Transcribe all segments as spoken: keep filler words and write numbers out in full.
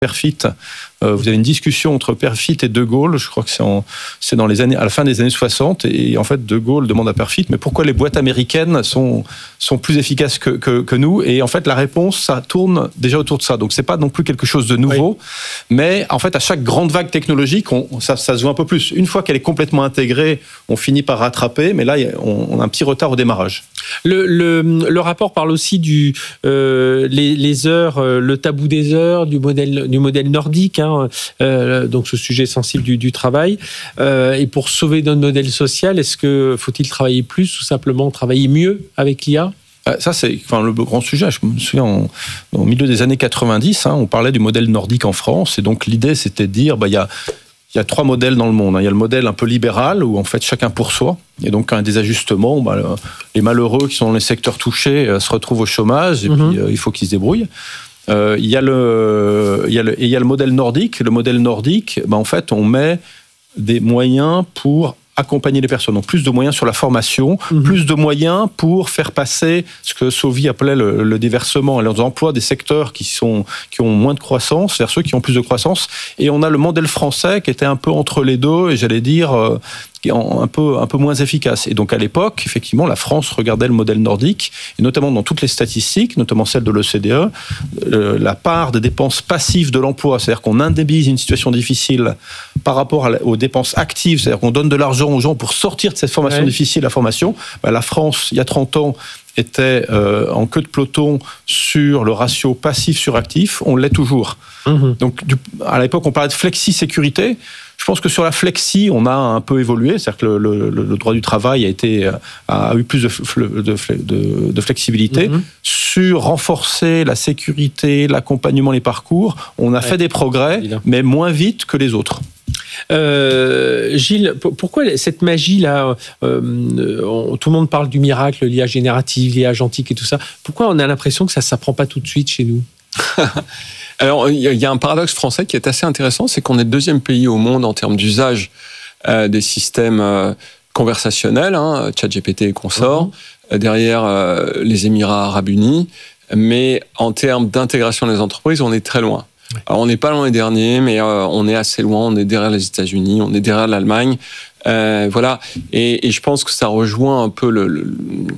Perfit. Euh, vous avez une discussion entre Perfit et De Gaulle, je crois que c'est, en, c'est dans les années, à la fin des années soixante, et en fait De Gaulle demande à Perfit, mais pourquoi les boîtes américaines sont, sont plus efficaces que, que, que nous? Et en fait la réponse, ça tourne déjà autour de ça. Donc c'est pas non plus quelque chose de nouveau, oui. mais en fait à chaque grande vague technologique, on, ça, ça se voit un peu plus. Une fois qu'elle est complètement intégrée, on finit par rattraper, mais là on, on a un petit retard au démarrage. Le, le, le rapport parle aussi du euh, les, les heures, euh, le tabou des heures, du modèle du modèle nordique, hein, euh, donc ce sujet sensible du, du travail. Euh, et pour sauver notre modèle social, est-ce que faut-il travailler plus ou simplement travailler mieux avec l'I A? Ça, c'est enfin, le grand sujet. Je me souviens, en, au milieu des années quatre-vingt-dix, hein, on parlait du modèle nordique en France, et donc l'idée, c'était de dire, bah, il y a Il y a trois modèles dans le monde. Il y a le modèle un peu libéral, où en fait chacun pour soi. Et donc, un des ajustements, bah, les malheureux qui sont dans les secteurs touchés se retrouvent au chômage, et mmh. puis euh, il faut qu'ils se débrouillent. Euh, il y a le, il y a le, et il y a le modèle nordique. Le modèle nordique, bah, en fait, on met des moyens pour accompagner les personnes. Donc, plus de moyens sur la formation, mmh. plus de moyens pour faire passer ce que Sauvy appelait le, le déversement. Et on emploie des secteurs qui, sont, qui ont moins de croissance vers ceux qui ont plus de croissance. Et on a le modèle français qui était un peu entre les deux, et j'allais dire euh, un peu, un peu moins efficace. Et donc, à l'époque, effectivement, la France regardait le modèle nordique, et notamment dans toutes les statistiques, notamment celles de l'O C D E, euh, la part des dépenses passives de l'emploi, c'est-à-dire qu'on indemnise une situation difficile par rapport à, aux dépenses actives, c'est-à-dire qu'on donne de l'argent aux gens pour sortir de cette formation ouais. difficile, la formation. Ben, la France, il y a trente ans, était euh, en queue de peloton sur le ratio passif sur actif. On l'est toujours. Mmh. Donc, du, à l'époque, on parlait de flexi-sécurité. Je pense que sur la flexi, on a un peu évolué, c'est-à-dire que le, le, le droit du travail a, été, a eu plus de, de, de, de flexibilité. Mmh. Sur renforcer la sécurité, l'accompagnement, les parcours, on a ouais. fait des progrès, évidemment. Mais moins vite que les autres. Euh, Gilles, pourquoi cette magie-là, euh, on, tout le monde parle du miracle, l'I A générative, l'I A agentique et tout ça, pourquoi on a l'impression que ça ne s'apprend pas tout de suite chez nous? Alors, il y a un paradoxe français qui est assez intéressant, c'est qu'on est le deuxième pays au monde en termes d'usage euh, des systèmes euh, conversationnels, hein, ChatGPT et consorts, mmh. derrière euh, les Émirats arabes unis, mais en termes d'intégration des entreprises, on est très loin. Alors, on n'est pas loin des derniers, mais euh, on est assez loin. On est derrière les États-Unis, on est derrière l'Allemagne, euh, voilà. Et, et je pense que ça rejoint un peu le, le,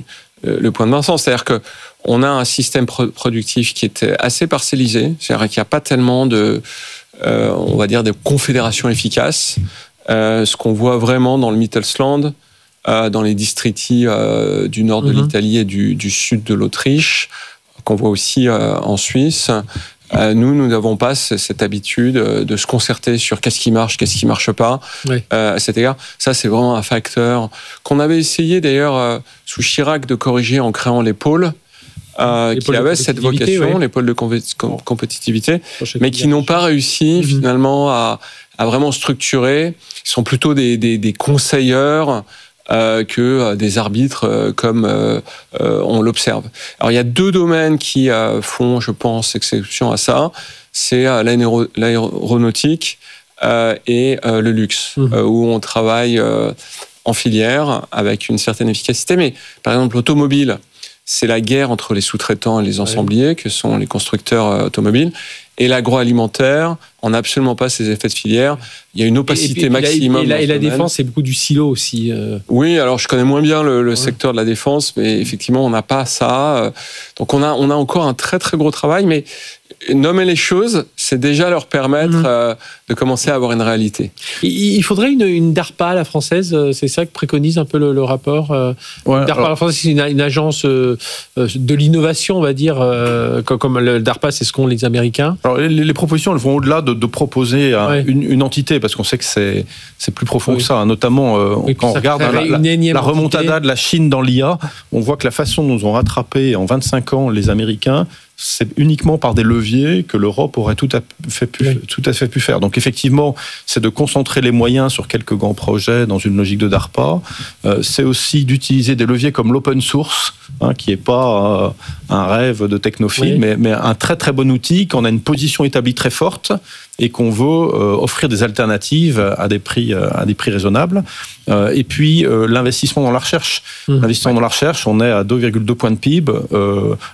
le point de Vincent, c'est-à-dire que on a un système pro- productif qui est assez parcellisé, c'est-à-dire qu'il n'y a pas tellement de, euh, on va dire, de confédérations efficaces. Euh, ce qu'on voit vraiment dans le Mittelstand, euh, dans les districts euh, du nord de mm-hmm. l'Italie et du, du sud de l'Autriche, qu'on voit aussi euh, en Suisse. Euh, nous, nous n'avons pas cette habitude de se concerter sur qu'est-ce qui marche, qu'est-ce qui marche pas. Oui. Euh, à cet égard, ça, c'est vraiment un facteur qu'on avait essayé d'ailleurs euh, sous Chirac de corriger en créant les pôles, euh, qui avaient cette vocation, ouais. les pôles de compé- compétitivité, mais qui n'ont pas réussi mmh. finalement à, à vraiment structurer. Ils sont plutôt des, des, des conseilleurs. Euh, que euh, des arbitres euh, comme euh, euh, on l'observe. Alors il y a deux domaines qui euh, font, je pense, exception à ça. C'est euh, l'aéro- l'aéronautique euh, et euh, le luxe, mmh. euh, où on travaille euh, en filière avec une certaine efficacité. Mais par exemple, l'automobile, c'est la guerre entre les sous-traitants et les ensembliers, ouais. que sont les constructeurs euh, automobiles. Et l'agroalimentaire, on n'a absolument pas ces effets de filière. Il y a une opacité et, et, et maximum. Et la, et la défense, c'est beaucoup du silo aussi. Euh... Oui, alors je connais moins bien le, le ouais. secteur de la défense, mais effectivement, on n'a pas ça. Donc on a, on a encore un très très gros travail, mais nommer les choses, c'est déjà leur permettre mmh. euh, de commencer à avoir une réalité. Il faudrait une, une DARPA à la française, c'est ça que préconise un peu le, le rapport. Euh, ouais, DARPA alors... à la française, c'est une, une agence euh, de l'innovation, on va dire, euh, comme, comme le DARPA, c'est ce qu'ont les Américains. Alors les, les propositions, elles vont au-delà de, de proposer un, ouais. une, une entité, parce qu'on sait que c'est, c'est plus profond oui. que ça, hein, notamment euh, oui, quand on regarde hein, la, la, la remontada de la Chine dans l'I A, on voit que la façon dont ils ont rattrapé en vingt-cinq ans les Américains, c'est uniquement par des leviers que l'Europe aurait tout à fait pu, oui. tout à fait pu faire. Donc effectivement, c'est de concentrer les moyens sur quelques grands projets dans une logique de DARPA. Euh, c'est aussi d'utiliser des leviers comme l'open source, hein, qui n'est pas euh, un rêve de technophile, oui. mais, mais un très très bon outil, qu'on a une position établie très forte et qu'on veut euh, offrir des alternatives à des prix, euh, à des prix raisonnables. Euh, et puis euh, l'investissement dans la recherche. Mmh. L'investissement ouais. dans la recherche, on est à deux virgule deux points de P I B. Euh,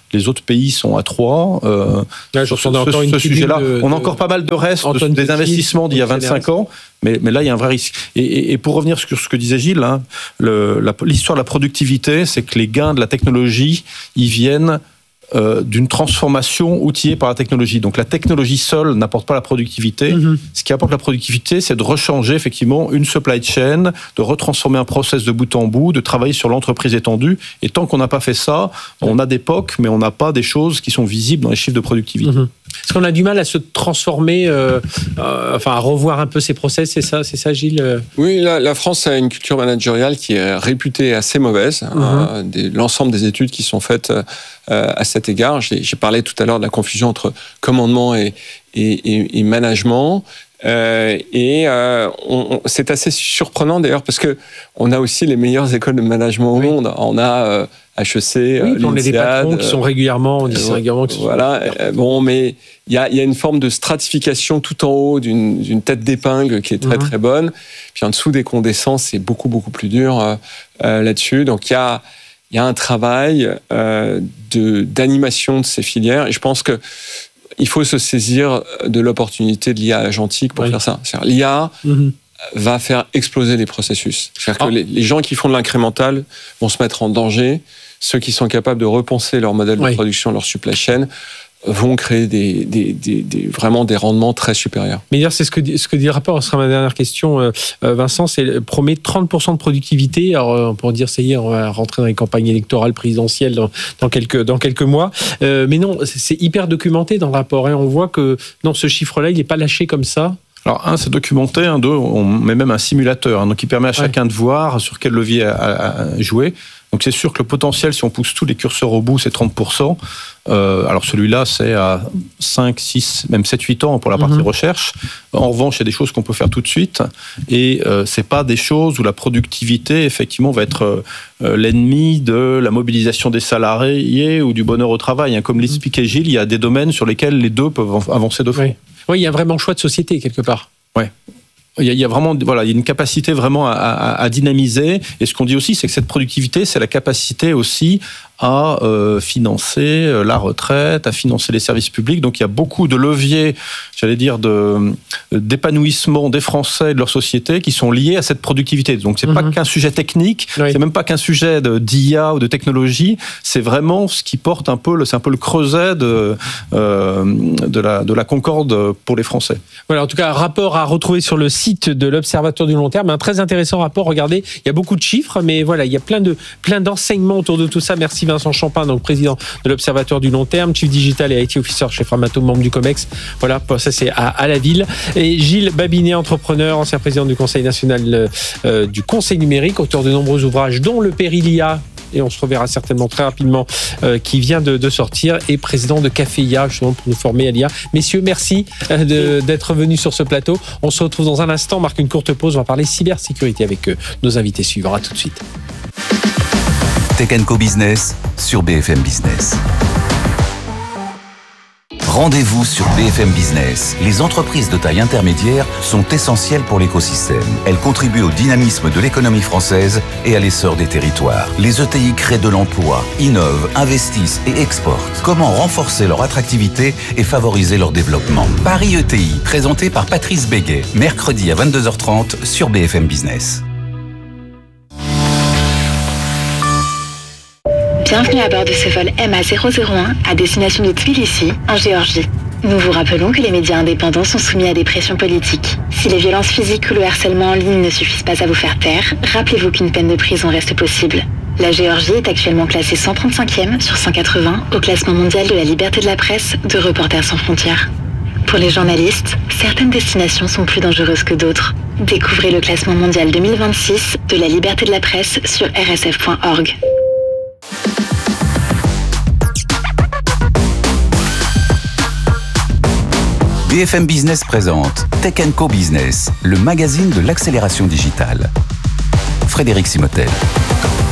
Les autres pays sont à trois. Euh, Là, sur ce, encore ce, une ce sujet-là, de, on a encore pas mal de restes de, des Petit, investissements d'il y a vingt-cinq ans, mais, mais là, il y a un vrai risque. Et, et, et pour revenir sur ce que disait Gilles, hein, le, la, l'histoire de la productivité, c'est que les gains de la technologie, ils viennent Euh, d'une transformation outillée par la technologie. Donc la technologie seule n'apporte pas la productivité. Mm-hmm. Ce qui apporte la productivité, c'est de rechanger effectivement une supply chain, de retransformer un process de bout en bout, de travailler sur l'entreprise étendue. Et tant qu'on n'a pas fait ça, on a des P O C, mais on n'a pas des choses qui sont visibles dans les chiffres de productivité. Mm-hmm. Est-ce qu'on a du mal à se transformer, euh, euh, enfin à revoir un peu ces process, c'est ça, c'est ça, Gilles? Oui, la, la France a une culture managériale qui est réputée assez mauvaise. Mm-hmm. Hein, des, l'ensemble des études qui sont faites euh, à cet égard. J'ai, j'ai parlé tout à l'heure de la confusion entre commandement et, et, et, et management. Euh, et euh, on, on, c'est assez surprenant d'ailleurs parce que on a aussi les meilleures écoles de management au oui. monde. On a euh, H E C, oui, euh, on a des patrons qui sont régulièrement, on dit euh, régulièrement qui voilà. sont... Euh, bon, mais il y a, y a une forme de stratification tout en haut d'une, d'une tête d'épingle qui est très mm-hmm. très bonne. Puis en dessous, dès qu'on descend, c'est beaucoup beaucoup plus dur euh, euh, là-dessus. Donc il y a il y a un travail euh, de d'animation de ces filières et je pense que il faut se saisir de l'opportunité de l'I A agentique pour oui. faire ça. C'est-à-dire, l'I A mm-hmm. va faire exploser les processus. C'est-à-dire ah. que les, les gens qui font de l'incrémental vont se mettre en danger. Ceux qui sont capables de repenser leur modèle oui. de production, leur supply chain, vont créer des, des, des, des, vraiment des rendements très supérieurs. Mais d'ailleurs, c'est ce que dit, ce que dit le rapport, ce sera ma dernière question, euh, Vincent, c'est promet trente pour cent de productivité. Alors, on pourrait dire, ça y est, on va rentrer dans les campagnes électorales présidentielles dans, dans, quelques, dans quelques mois. Euh, mais non, c'est hyper documenté dans le rapport. Hein. On voit que non, ce chiffre-là, il n'est pas lâché comme ça. Alors, un, c'est documenté. Un, deux, on met même un simulateur, hein, donc qui permet à chacun ouais. de voir sur quel levier à, à jouer. Donc c'est sûr que le potentiel, si on pousse tous les curseurs au bout, c'est trente pour cent. Euh, alors celui-là, c'est à cinq, six, même sept, huit ans pour la partie mmh. recherche. En revanche, il y a des choses qu'on peut faire tout de suite. Et euh, c'est pas des choses où la productivité, effectivement, va être euh, l'ennemi de la mobilisation des salariés ou du bonheur au travail. Hein. Comme l'expliquait Gilles, il y a des domaines sur lesquels les deux peuvent avancer de front. Oui, oui, il y a vraiment un choix de société, quelque part. Oui. Il y a vraiment, voilà, il y a une capacité vraiment à, à, à dynamiser. Et ce qu'on dit aussi, c'est que cette productivité, c'est la capacité aussi à euh, financer la retraite, à financer les services publics. Donc il y a beaucoup de leviers, j'allais dire, de, d'épanouissement des Français et de leur société qui sont liés à cette productivité. Donc c'est mmh. pas qu'un sujet technique, oui. c'est même pas qu'un sujet de, d'I A ou de technologie, c'est vraiment ce qui porte un peu, le, c'est un peu le creuset de, euh, de, la, de la concorde pour les Français. Voilà, en tout cas, un rapport à retrouver sur le site de l'Observatoire du long terme, un très intéressant rapport. Regardez, il y a beaucoup de chiffres, mais voilà, il y a plein de plein d'enseignements autour de tout ça. Merci Vincent Champin, donc président de l'Observatoire du long terme, Chief Digital et I T Officer chez Framato, membre du COMEX. Voilà, ça c'est à, à la ville. Et Gilles Babinet, entrepreneur, ancien président du Conseil national euh, du Conseil numérique, auteur de nombreux ouvrages, dont le Périlia. Et on se reverra certainement très rapidement, euh, qui vient de, de sortir, et président de Café I A, justement pour nous former à l'I A. Messieurs, merci euh, de, d'être venus sur ce plateau. On se retrouve dans un instant, on marque une courte pause, on va parler cybersécurité avec euh, nos invités suivants. À tout de suite. Tech and Co Business sur B F M Business. Rendez-vous sur B F M Business. Les entreprises de taille intermédiaire sont essentielles pour l'écosystème. Elles contribuent au dynamisme de l'économie française et à l'essor des territoires. Les E T I créent de l'emploi, innovent, investissent et exportent. Comment renforcer leur attractivité et favoriser leur développement? Paris E T I, présenté par Patrice Béguet, mercredi à vingt-deux heures trente sur B F M Business. Bienvenue à bord de ce vol M A zéro zéro un à destination de Tbilissi, en Géorgie. Nous vous rappelons que les médias indépendants sont soumis à des pressions politiques. Si les violences physiques ou le harcèlement en ligne ne suffisent pas à vous faire taire, rappelez-vous qu'une peine de prison reste possible. La Géorgie est actuellement classée cent trente-cinquième sur cent quatre-vingts au classement mondial de la liberté de la presse de Reporters sans frontières. Pour les journalistes, certaines destinations sont plus dangereuses que d'autres. Découvrez le classement mondial deux mille vingt-six de la liberté de la presse sur r s f point org. B F M Business présente Tech and Co Business, le magazine de l'accélération digitale. Frédéric Simotel.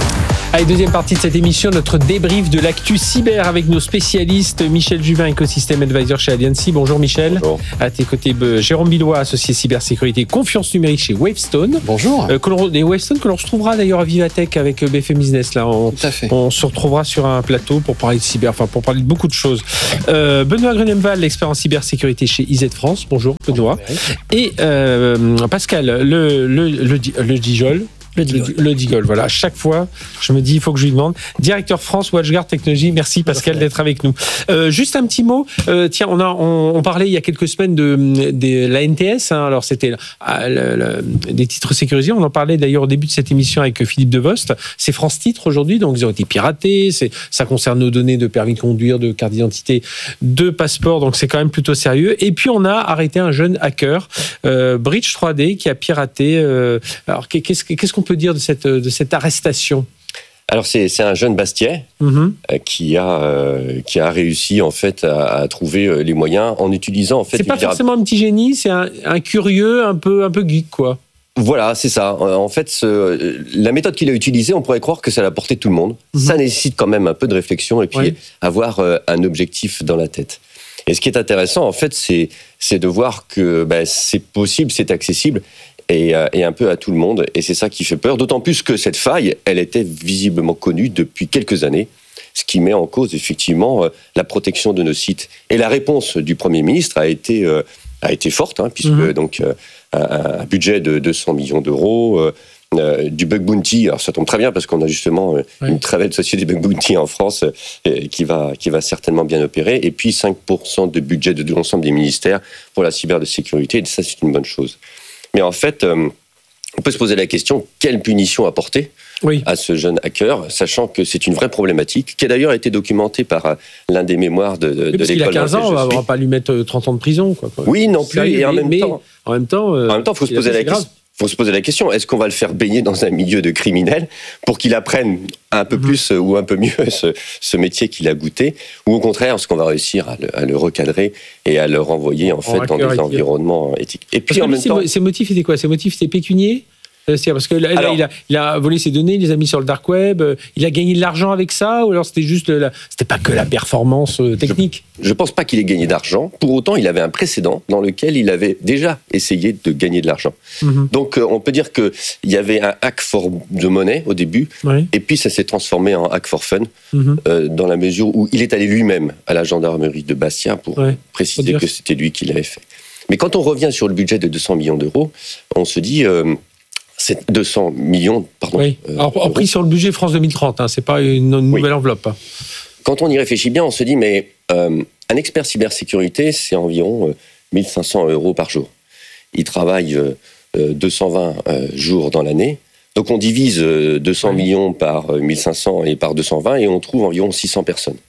Allez, deuxième partie de cette émission, notre débrief de l'actu cyber avec nos spécialistes. Michel Juvin, Ecosystem Advisor chez Allianz. Bonjour Michel. Bonjour. À tes côtés, Jérôme Billois, associé cybersécurité confiance numérique chez Wavestone. Bonjour. Euh, que l'on, et Wavestone que l'on retrouvera d'ailleurs à Vivatech avec B F M Business. Là, on, Tout à fait. On se retrouvera sur un plateau pour parler de cyber, enfin pour parler de beaucoup de choses. Euh, Benoît Grunemwald, expert en cybersécurité chez I Z France. Bonjour Benoît. Bonjour, et euh, Pascal Le, le, le, le, le Dijol. Le Digol. Le, le Digol, voilà. À chaque fois, je me dis, il faut que je lui demande. Directeur France WatchGuard Technologie. Merci Pascal d'être avec nous. Euh, juste un petit mot. Euh, tiens, on a, on, on parlait il y a quelques semaines de, de la N T S. Hein, alors c'était euh, le, le, des titres sécurisés. On en parlait d'ailleurs au début de cette émission avec Philippe Devost. C'est France Titres aujourd'hui, donc ils ont été piratés. C'est, ça concerne nos données de permis de conduire, de carte d'identité, de passeport. Donc c'est quand même plutôt sérieux. Et puis on a arrêté un jeune hacker, euh, Bridge trois D, qui a piraté. Euh, alors qu'est-ce, qu'est-ce qu'on peut dire de cette, de cette arrestation? Alors c'est, c'est un jeune Bastiais mmh. euh, qui a euh, qui a réussi en fait à, à trouver les moyens en utilisant en fait. C'est pas forcément un petit génie, c'est un, un curieux, un peu un peu geek quoi. Voilà, c'est ça. En fait, ce, la méthode qu'il a utilisée, on pourrait croire que ça l'a porté tout le monde. Mmh. Ça nécessite quand même un peu de réflexion et puis oui. avoir euh, un objectif dans la tête. Et ce qui est intéressant, en fait, c'est c'est de voir que ben, c'est possible, c'est accessible. Et, et un peu à tout le monde, et c'est ça qui fait peur, d'autant plus que cette faille, elle était visiblement connue depuis quelques années, ce qui met en cause effectivement la protection de nos sites. Et la réponse du Premier ministre a été, euh, a été forte, hein, puisque mmh. donc, euh, un, un budget de deux cents millions d'euros, euh, euh, du bug bounty, alors ça tombe très bien parce qu'on a justement euh, oui. une très belle société bug bounty en France euh, qui, va, qui va certainement bien opérer, et puis cinq pour cent de budget de l'ensemble des ministères pour la cybersécurité, et ça c'est une bonne chose. Mais en fait, euh, on peut se poser la question, quelle punition apporter oui. à ce jeune hacker, sachant que c'est une vraie problématique, qui a d'ailleurs été documentée par euh, l'un des mémoires de, de, oui, de parce l'école. Qu'il a quinze ans, on ne va pas lui mettre trente ans de prison. Quoi, quoi. Oui, non plus, et en même mais, temps... En même temps, euh, en même temps, il faut se poser la question. faut se poser la question, est-ce qu'on va le faire baigner dans un milieu de criminels pour qu'il apprenne un peu plus ou un peu mieux ce, ce métier qu'il a goûté, ou au contraire, est-ce qu'on va réussir à le, à le recadrer et à le renvoyer en fait en dans des éthique. environnements éthiques. Et puis parce en même ses, temps, ses motifs étaient quoi? Ses motifs étaient pécuniers? C'est parce que là, alors, là il, a, il a volé ses données, il les a mis sur le dark web. Il a gagné de l'argent avec ça, ou alors c'était juste, la, c'était pas que la performance technique. Je, je pense pas qu'il ait gagné d'argent. Pour autant, il avait un précédent dans lequel il avait déjà essayé de gagner de l'argent. Mm-hmm. Donc, euh, on peut dire que il y avait un hack for de monnaie au début, oui. et puis ça s'est transformé en hack for fun, mm-hmm. euh, dans la mesure où il est allé lui-même à la gendarmerie de Bastia pour ouais. préciser que c'était lui qui l'avait fait. Mais quand on revient sur le budget de deux cents millions d'euros, on se dit. Euh, C'est deux cents millions, pardon. Oui. Alors, euh, pris sur le budget France deux mille trente, hein, c'est pas une, une nouvelle oui. enveloppe. Hein. Quand on y réfléchit bien, on se dit, mais euh, un expert cybersécurité, c'est environ euh, mille cinq cents euros par jour. Il travaille euh, deux cent vingt euh, jours dans l'année. Donc on divise euh, deux cents oui. millions par euh, mille cinq cents et par deux cent vingt, et on trouve environ six cents personnes.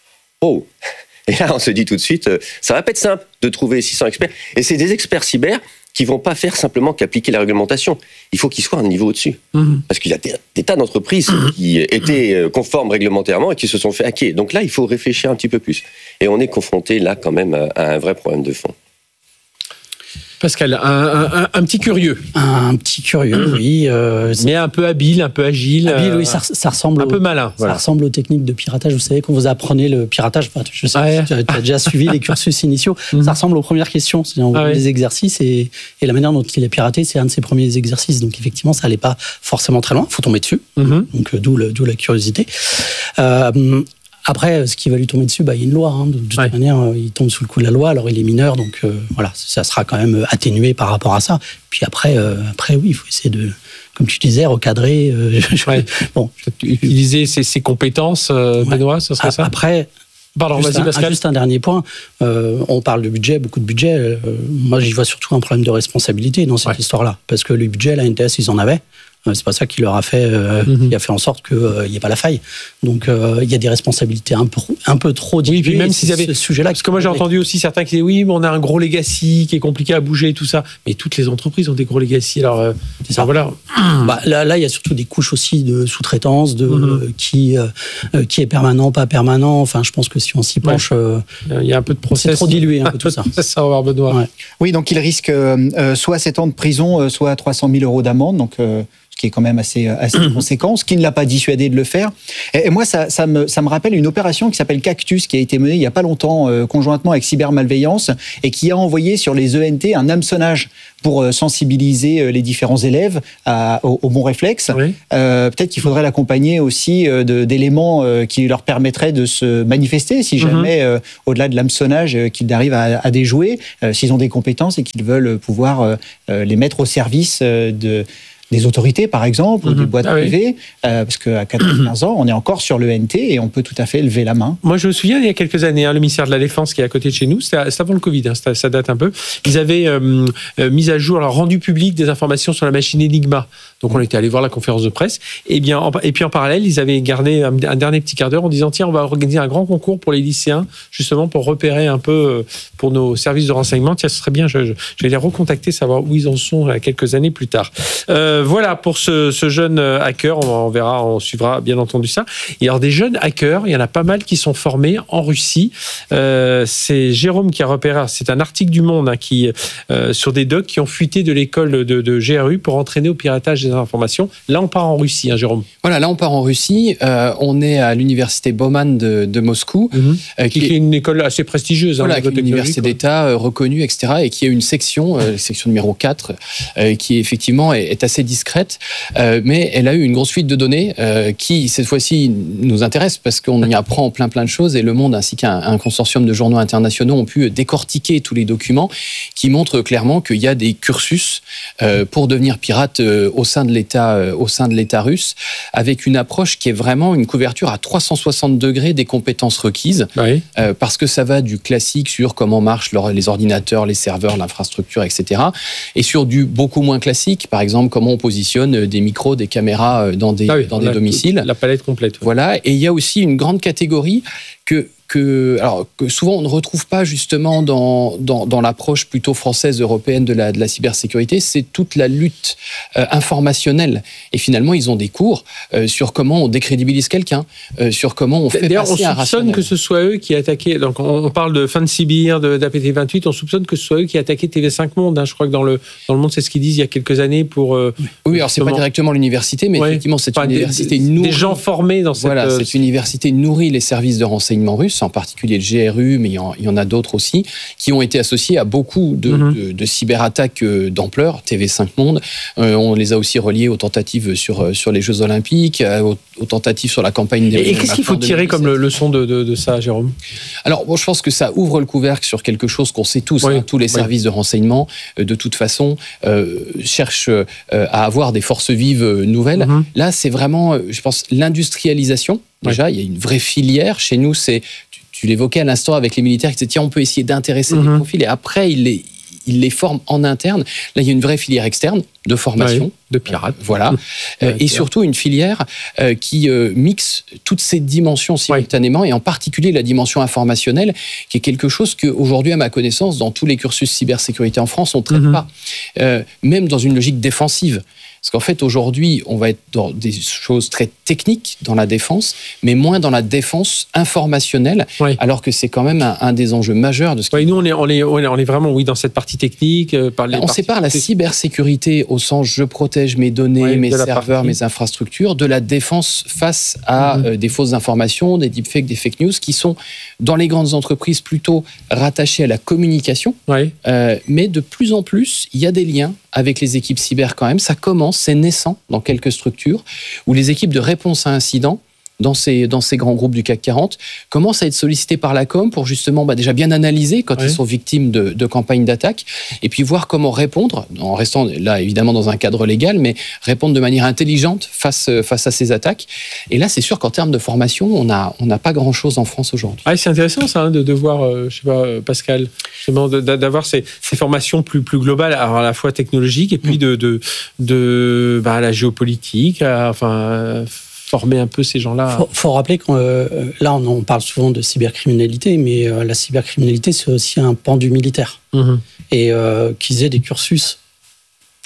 Oh! Et là, on se dit tout de suite, euh, ça va pas être simple de trouver six cents experts. Et c'est des experts cyber qui vont pas faire simplement qu'appliquer la réglementation. Il faut qu'ils soient un niveau au-dessus. Mmh. Parce qu'il y a des, des tas d'entreprises qui étaient conformes réglementairement et qui se sont fait hacker. Donc là, il faut réfléchir un petit peu plus. Et on est confronté là quand même à un vrai problème de fond. Pascal, un, un, un petit curieux. Un petit curieux, oui. Euh, Mais un peu habile, un peu agile. Habile, oui, ça, ça ressemble. Un au, peu malin. Ça voilà. ressemble aux techniques de piratage. Vous savez, quand vous apprenez le piratage, enfin, je sais, ouais. tu as déjà suivi les cursus initiaux. Mm-hmm. Ça ressemble aux premières questions. C'est-à-dire, on ah ouais. des exercices et, et la manière dont il est piraté, c'est un de ses premiers exercices. Donc, effectivement, ça n'allait pas forcément très loin. Il faut tomber dessus. Mm-hmm. Donc, d'où, le, d'où la curiosité. Euh, Après, ce qui va lui tomber dessus, bah, il y a une loi. Hein. De toute ouais. manière, il tombe sous le coup de la loi. Alors, il est mineur, donc euh, voilà, ça sera quand même atténué par rapport à ça. Puis après, euh, après oui, il faut essayer de, comme tu disais, recadrer. Euh, ouais. Bon, utiliser ses, ses compétences, euh, ouais. Benoît, ça serait a, ça. Après. Pardon, juste, vas-y, un, Pascal. juste un dernier point. Euh, on parle de budget, beaucoup de budget. Euh, moi, j'y vois surtout un problème de responsabilité dans cette ouais. histoire-là, parce que le budget, la N T S, ils en avaient. C'est pas ça qui leur a fait, euh, mm-hmm. qui a fait en sorte qu'il n'y euh, ait pas la faille. Donc, euh, il y a des responsabilités un peu, un peu trop diluées. Oui, puis même s'ils avaient ce sujet-là. Parce que moi, j'ai entendu aussi certains qui disaient oui, mais on a un gros legacy qui est compliqué à bouger et tout ça. Mais toutes les entreprises ont des gros legacy. Alors, euh, c'est ça. Voilà. Bah, là, là, il y a surtout des couches aussi de sous-traitance, de mm-hmm. euh, qui, euh, qui est permanent, pas permanent. Enfin, je pense que si on s'y penche, ouais. euh, il y a un peu de process. C'est trop dilué, un peu tout ça. C'est ça, on va voir Benoît. Ouais. Oui, donc il risque euh, soit sept ans de prison, euh, soit trois cent mille euros d'amende. Donc euh, ce qui est quand même assez, assez conséquent, ce qui ne l'a pas dissuadé de le faire. Et, et moi, ça, ça, me, ça me rappelle une opération qui s'appelle Cactus, qui a été menée il n'y a pas longtemps, euh, conjointement avec Cybermalveillance, et qui a envoyé sur les E N T un hameçonnage pour euh, sensibiliser les différents élèves à, au, au bon réflexe. Oui. Euh, peut-être qu'il faudrait l'accompagner aussi euh, de, d'éléments euh, qui leur permettraient de se manifester, si jamais, mm-hmm. euh, au-delà de l'hameçonnage, euh, qu'ils arrivent à, à déjouer, euh, s'ils ont des compétences et qu'ils veulent pouvoir euh, les mettre au service euh, de... des autorités, par exemple, mmh. ou des boîtes ah privées, oui. euh, parce qu'à quatorze à quinze ans, on est encore sur l'E N T et on peut tout à fait lever la main. Moi, je me souviens, il y a quelques années, hein, le ministère de la Défense qui est à côté de chez nous, c'était avant le Covid, hein, ça, ça date un peu, ils avaient euh, euh, mis à jour, alors, rendu public des informations sur la machine Enigma. Donc, on était allé voir la conférence de presse. Et, bien, en, et puis, en parallèle, ils avaient gardé un, un dernier petit quart d'heure en disant, tiens, on va organiser un grand concours pour les lycéens, justement, pour repérer un peu, euh, pour nos services de renseignement. Tiens, ce serait bien, je, je, je vais les recontacter, savoir où ils en sont euh, quelques années plus tard. Euh, voilà, pour ce ce jeune hacker, on verra, on suivra bien entendu ça. Et alors des jeunes hackers, il y en a pas mal qui sont formés en Russie. Euh, c'est Jérôme qui a repéré, c'est un article du Monde hein, qui, euh, sur des docs qui ont fuité de l'école de, de G R U pour entraîner au piratage des informations. Là, on part en Russie, hein, Jérôme. Voilà, là on part en Russie. Euh, on est à l'université Bauman de, de Moscou, mmh. euh, qui, qui est une école assez prestigieuse. Voilà, hein, qui est une université quoi. d'État euh, reconnue, et cetera, et qui a une section, euh, section numéro quatre, euh, qui effectivement est, est assez discrète. Euh, mais elle a eu une grosse fuite de données euh, qui, cette fois-ci, nous intéresse parce qu'on y apprend plein plein de choses et Le Monde ainsi qu'un un consortium de journaux internationaux ont pu décortiquer tous les documents qui montrent clairement qu'il y a des cursus euh, pour devenir pirate euh, au sein de l'État, euh, au sein de l'État russe, avec une approche qui est vraiment une couverture à trois cent soixante degrés des compétences requises, oui. euh, parce que ça va du classique sur comment marchent les ordinateurs, les serveurs, l'infrastructure, et cetera, et sur du beaucoup moins classique, par exemple comment on positionne des micros, des caméras dans des, ah oui, dans des domiciles. La palette complète. Ouais. Voilà. Et il y a aussi une grande catégorie que, que, alors, que souvent on ne retrouve pas justement dans, dans, dans l'approche plutôt française, européenne de la, de la cybersécurité, c'est toute la lutte euh, informationnelle. Et finalement, ils ont des cours euh, sur comment on décrédibilise quelqu'un, euh, sur comment on fait D'ailleurs, passer on un rationnel. soupçonne que ce soit eux qui attaquaient, donc on parle de fin de Sibir, d'A P T vingt-huit, on soupçonne que ce soit eux qui attaquaient T V cinq Monde. Hein. Je crois que dans le, dans le Monde, c'est ce qu'ils disent il y a quelques années pour... Euh, oui, alors c'est pas directement l'université, mais ouais. effectivement, cette enfin, université des, nourrit... Des gens formés dans cette... Voilà, cette université nourrit les services de renseignement russes, en particulier le G R U, mais il y en, il y en a d'autres aussi, qui ont été associés à beaucoup de, mm-hmm. de, de cyberattaques d'ampleur, T V cinq Monde. Euh, on les a aussi reliés aux tentatives sur, sur les Jeux Olympiques, aux, aux tentatives sur la campagne des... Et, et qu'est-ce qu'il faut tirer comme le, leçon de, de, de ça, Jérôme ? Alors, bon, je pense que ça ouvre le couvercle sur quelque chose qu'on sait tous. Oui, hein, tous les oui. services de renseignement, euh, de toute façon, euh, cherchent euh, à avoir des forces vives nouvelles. Mm-hmm. Là, c'est vraiment, je pense, l'industrialisation. Déjà, oui. il y a une vraie filière. Chez nous, c'est... Tu l'évoquais à l'instant avec les militaires qui disaient tiens, on peut essayer d'intéresser mmh. les profils et après ils les, ils les forment en interne. Là, il y a une vraie filière externe de formation. Oui, de pirates. Voilà. euh, et surtout une filière euh, qui euh, mixe toutes ces dimensions simultanément oui. et en particulier la dimension informationnelle qui est quelque chose qu'aujourd'hui, à ma connaissance, dans tous les cursus cybersécurité en France, on ne traite mmh. pas. Euh, même dans une logique défensive. Parce qu'en fait, aujourd'hui, on va être dans des choses très techniques dans la défense, mais moins dans la défense informationnelle, oui. alors que c'est quand même un, un des enjeux majeurs de ce qui... Oui, nous, on est, on, est, on est vraiment oui, dans cette partie technique. Euh, par les on sépare la cybersécurité au sens je protège mes données, oui, mes serveurs, mes infrastructures, de la défense face à mm-hmm. euh, des fausses informations, des deepfakes, des fake news, qui sont, dans les grandes entreprises, plutôt rattachées à la communication. Oui. Euh, mais de plus en plus, il y a des liens avec les équipes cyber quand même. Ça commence, c'est naissant dans quelques structures, où les équipes de réponse à incidents, dans ces, dans ces grands groupes du C A C quarante, commencent à être sollicités par la com pour justement bah, déjà bien analyser quand oui. ils sont victimes de, de campagnes d'attaque, et puis voir comment répondre, en restant là évidemment dans un cadre légal, mais répondre de manière intelligente face, face à ces attaques. Et là, c'est sûr qu'en termes de formation, on n'a on n'a pas grand-chose en France aujourd'hui. Ah, c'est intéressant ça, hein, de, de voir, euh, je sais pas, Pascal, justement, de, d'avoir ces, ces formations plus, plus globales, alors à la fois technologiques, et puis de, de, de bah, la géopolitique, à, enfin... Euh, former un peu ces gens-là. Il faut, faut rappeler que euh, là, on, on parle souvent de cybercriminalité, mais euh, la cybercriminalité, c'est aussi un pan du militaire. Mmh. Et euh, qu'ils aient des cursus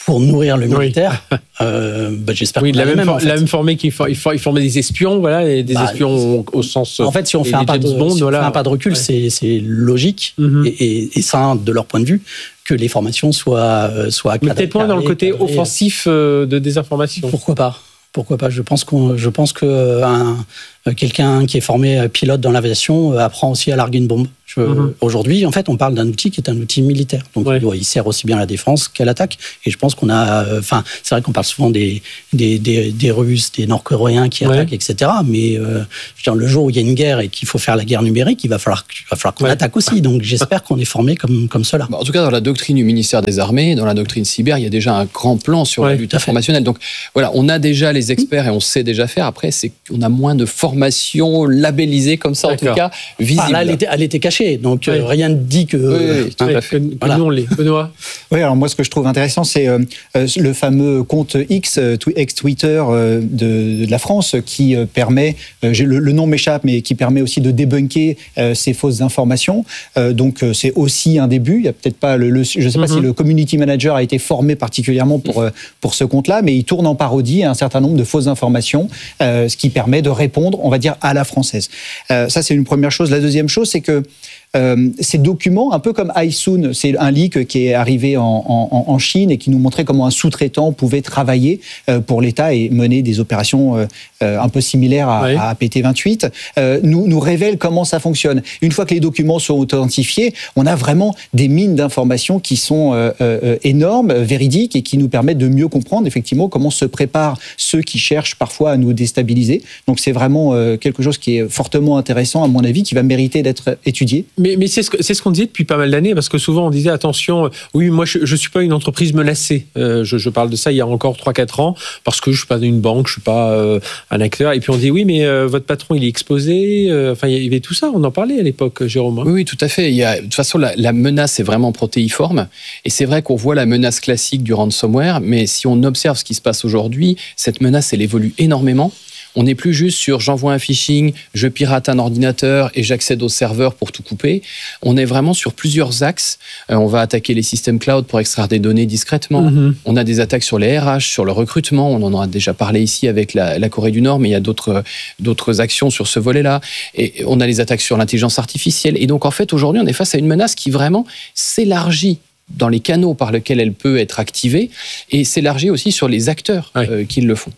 pour nourrir le militaire. Oui. Euh, bah, j'espère oui, qu'on la a même, même, for- en fait. la même formée qu'il for- il for- il formait des espions, voilà, et des bah, espions au, au sens. En fait, si on fait un pas de, Bond, si voilà. on fait un pas de recul, ouais. c'est, c'est logique mm-hmm. et, et, et sain de leur point de vue que les formations soient soient. Mais peut-être moins dans le côté cadré, offensif euh, de désinformation. Pourquoi pas? Pourquoi pas? Je pense qu'on, je pense que un, quelqu'un qui est formé pilote dans l'aviation apprend aussi à larguer une bombe. Je, mm-hmm. Aujourd'hui, en fait, on parle d'un outil qui est un outil militaire. Donc, ouais. il sert aussi bien à la défense qu'à l'attaque. Et je pense qu'on a... Enfin, c'est vrai qu'on parle souvent des, des, des, des Russes, des Nord-Coréens qui ouais. attaquent, et cetera. Mais euh, je veux dire, le jour où il y a une guerre et qu'il faut faire la guerre numérique, il va falloir, il va falloir qu'on ouais. attaque aussi. Donc, j'espère qu'on est formé comme, comme cela. En tout cas, dans la doctrine du ministère des Armées, dans la doctrine cyber, il y a déjà un grand plan sur ouais, la lutte informationnelle. Donc, voilà, on a déjà les experts et on sait déjà faire. Après, c'est qu'on a moins de formation labellisée comme ça, D'accord. en tout cas, visible. Ah, là, elle était, elle était cachée. Donc, oui. euh, rien ne dit que... Oui, oui, tout à fait. Que, voilà. Que nous, on l'est. Benoît. Oui, alors moi, ce que je trouve intéressant, c'est euh, le fameux compte X, euh, ex-Twitter euh, de, de la France, qui euh, permet, euh, le, le nom m'échappe, mais qui permet aussi de débunker euh, ces fausses informations. Euh, donc, euh, c'est aussi un début. Il y a peut-être pas le... le je ne sais pas mm-hmm. si le community manager a été formé particulièrement pour, euh, pour ce compte-là, mais il tourne en parodie un certain nombre de fausses informations, euh, ce qui permet de répondre, on va dire, à la française. Euh, ça, c'est une première chose. La deuxième chose, c'est que Euh, ces documents, un peu comme iSoon, c'est un leak qui est arrivé en, en, en Chine et qui nous montrait comment un sous-traitant pouvait travailler euh, pour l'État et mener des opérations euh, euh, un peu similaires à, oui. à A P T vingt-huit, euh, nous, nous révèle comment ça fonctionne. Une fois que les documents sont authentifiés, on a vraiment des mines d'informations qui sont euh, euh, énormes, véridiques et qui nous permettent de mieux comprendre effectivement comment se préparent ceux qui cherchent parfois à nous déstabiliser. Donc c'est vraiment euh, quelque chose qui est fortement intéressant à mon avis, qui va mériter d'être étudié. Mais, mais c'est, ce que, c'est ce qu'on disait depuis pas mal d'années, parce que souvent on disait, attention, oui, moi je ne suis pas une entreprise menacée. Euh, je, je parle de ça il y a encore trois quatre ans, parce que je ne suis pas une banque, je ne suis pas euh, un acteur. Et puis on dit, oui, mais euh, votre patron, il est exposé. Euh, enfin, il y avait tout ça, on en parlait à l'époque, Jérôme. Oui, oui, tout à fait. Il y a, de toute façon, la, la menace est vraiment protéiforme. Et c'est vrai qu'on voit la menace classique du ransomware, mais si on observe ce qui se passe aujourd'hui, cette menace, elle évolue énormément. On n'est plus juste sur j'envoie un phishing, je pirate un ordinateur et j'accède au serveur pour tout couper. On est vraiment sur plusieurs axes. Euh, on va attaquer les systèmes cloud pour extraire des données discrètement. Mm-hmm. On a des attaques sur les R H, sur le recrutement. On en a déjà parlé ici avec la, la Corée du Nord, mais il y a d'autres, d'autres actions sur ce volet-là. Et on a les attaques sur l'intelligence artificielle. Et donc, en fait, aujourd'hui, on est face à une menace qui vraiment s'élargit dans les canaux par lesquels elle peut être activée et s'élargit aussi sur les acteurs ouais. euh, qui le font.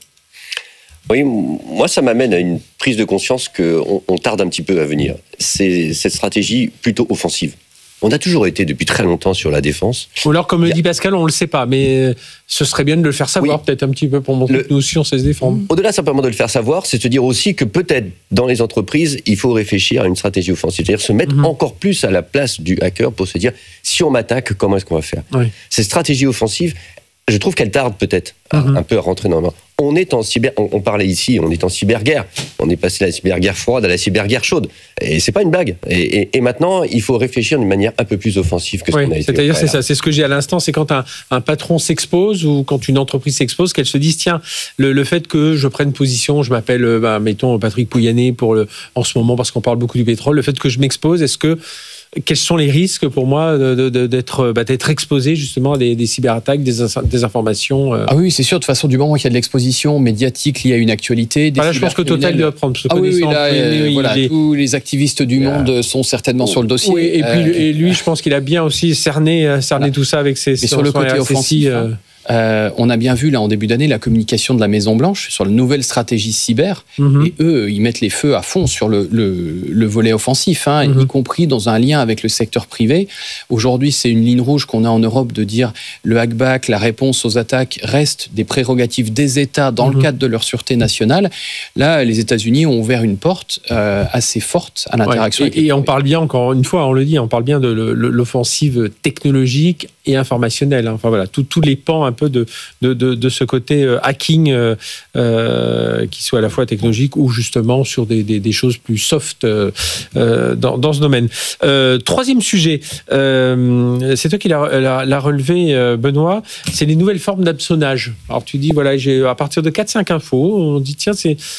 Oui, moi, ça m'amène à une prise de conscience qu'on on tarde un petit peu à venir. C'est cette stratégie plutôt offensive. On a toujours été depuis très longtemps sur la défense. Ou alors, comme le dit Pascal, on ne le sait pas, mais ce serait bien de le faire savoir, oui. peut-être un petit peu pour montrer le, que nous aussi, on sait se défendre. Au-delà simplement de le faire savoir, c'est se dire aussi que peut-être dans les entreprises, il faut réfléchir à une stratégie offensive. C'est-à-dire se mettre mm-hmm. encore plus à la place du hacker pour se dire, si on m'attaque, comment est-ce qu'on va faire ? Oui. Cette stratégie offensive, je trouve qu'elle tarde peut-être mm-hmm. un peu à rentrer dans le... On est en cyber, on, on parlait ici, on est en cyberguerre. On est passé de la cyberguerre froide à la cyberguerre chaude. Et c'est pas une blague. Et, et, et maintenant, il faut réfléchir d'une manière un peu plus offensive que ce oui, qu'on a été. C'est-à-dire, c'est ça. C'est ce que j'ai à l'instant. C'est quand un, un patron s'expose ou quand une entreprise s'expose, qu'elle se dise, tiens, le, le fait que je prenne position, je m'appelle, bah, mettons, Patrick Pouyanné pour le, en ce moment, parce qu'on parle beaucoup du pétrole, le fait que je m'expose, est-ce que, quels sont les risques pour moi de, de, de, d'être, bah, d'être exposé justement à des, des cyberattaques, des, des informations euh... Ah oui, c'est sûr. De toute façon, du moment qu'il y a de l'exposition médiatique liée à une actualité, des ah là, je pense que Total doit prendre. Ah oui, oui, là, euh, oui, voilà, est... tous les activistes du monde euh... sont certainement oh, sur le dossier. Oui, et puis euh... et lui, je pense qu'il a bien aussi cerné, cerné voilà. tout ça avec ses. Mais sur le côté offensif. Euh... Euh, on a bien vu là en début d'année la communication de la Maison Blanche sur la nouvelle stratégie cyber mmh. et eux ils mettent les feux à fond sur le, le, le volet offensif hein, mmh. y compris dans un lien avec le secteur privé. Aujourd'hui c'est une ligne rouge qu'on a en Europe de dire le hackback, la réponse aux attaques reste des prérogatives des États dans mmh. le cadre de leur sûreté nationale. Là les États-Unis ont ouvert une porte euh, assez forte à l'interaction. Ouais. Et, et on parle bien encore une fois on le dit on parle bien de le, l'offensive technologique et informationnelle. Enfin voilà tous les pans un peu de, de, de, de ce côté euh, hacking euh, euh, qui soit à la fois technologique ou justement sur des, des, des choses plus soft euh, euh, dans, dans ce domaine. Euh, troisième sujet, euh, c'est toi qui l'as, l'as, l'as relevé, euh, Benoît, c'est les nouvelles formes d'hameçonnage. Alors tu dis, voilà, j'ai, à partir de quatre cinq infos, on dit, tiens, c'est...